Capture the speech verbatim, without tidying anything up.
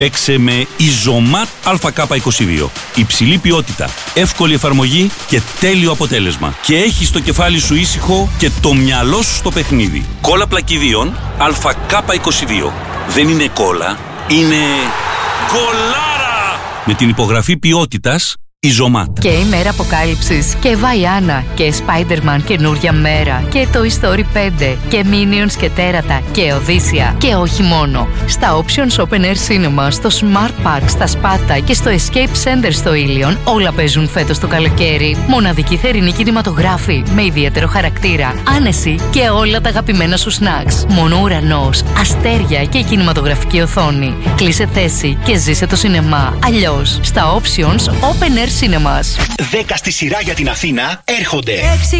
Παίξε με Ιζωμάτ Α Κ είκοσι δύο. Υψηλή ποιότητα, εύκολη εφαρμογή και τέλειο αποτέλεσμα. Και έχεις το κεφάλι σου ήσυχο και το μυαλό σου στο παιχνίδι. Κόλλα πλακιδίων Α Κ είκοσι δύο. Δεν είναι κόλλα, είναι κολάρα! Με την υπογραφή ποιότητας Ιζωμάτ. Και η μέρα αποκάλυψης και Βαϊάνα και Spider-Man καινούρια μέρα και Toy Story πέντε και Minions και Τέρατα και Οδύσσια και όχι μόνο. Στα Options Open Air Cinema, στο Smart Park, στα Σπάτα και στο Escape Center στο Ήλιον όλα παίζουν φέτος το καλοκαίρι. Μοναδική θερινή κινηματογράφη με ιδιαίτερο χαρακτήρα, άνεση και όλα τα αγαπημένα σου snacks. Μόνο ουρανός, αστέρια και η κινηματογραφική οθόνη. Κλείσε θέση και ζήσε το σινεμά. Αλλιώς στα Options Open Air Cinemas. δέκα στη σειρά για την Αθήνα έρχονται.